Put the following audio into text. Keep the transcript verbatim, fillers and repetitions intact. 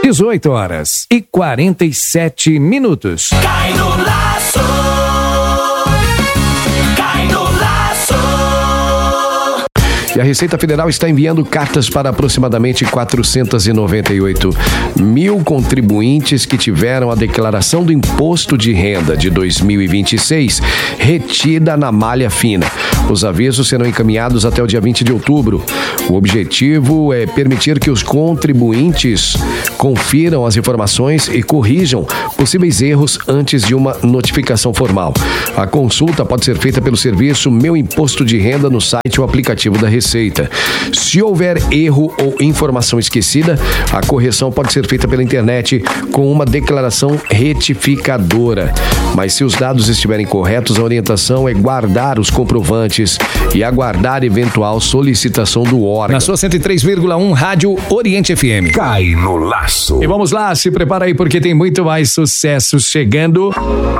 dezoito horas e quarenta e sete minutos. Cai no laço. Cai no laço. E a Receita Federal está enviando cartas para aproximadamente quatrocentos e noventa e oito mil contribuintes que tiveram a declaração do Imposto de Renda de dois mil e vinte e seis retida na malha fina. Os avisos serão encaminhados até o dia vinte de outubro. O objetivo é permitir que os contribuintes confiram as informações e corrijam possíveis erros antes de uma notificação formal. A consulta pode ser feita pelo serviço Meu Imposto de Renda no site ou aplicativo da Receita. Se houver erro ou informação esquecida, a correção pode ser feita pela internet com uma declaração retificadora. Mas se os dados estiverem corretos, a orientação é guardar os comprovantes e aguardar eventual solicitação do órgão. Na sua cento e três vírgula um Rádio Oriente F M. Cai no laço. E vamos lá, se prepara aí porque tem muito mais sucesso chegando.